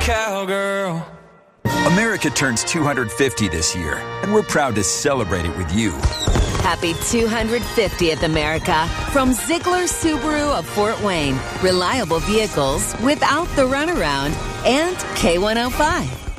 Cowgirl. America turns 250 this year, and we're proud to celebrate it with you. Happy 250th, America, from Ziegler Subaru of Fort Wayne. Reliable vehicles without the runaround, and K105.